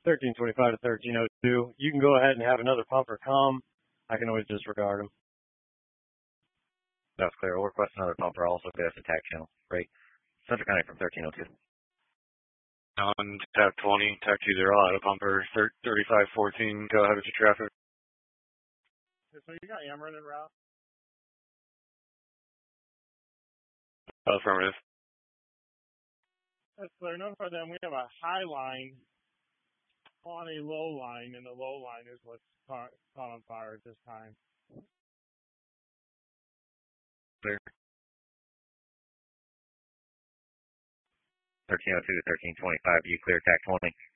1325 to 1302. You can go ahead and have another pumper come. I can always disregard them. That's clear. We'll request another pumper. Also get us a tack channel. Great. Central County from 1302. On tap 20, tack 20 auto pumper 3514. Go ahead with your traffic. So you got Ameren en route? Affirmative. That's clear. Notify them we have a high line on a low line, and the low line is what's caught on fire at this time. Clear. 1302, 1325, you clear tack 20.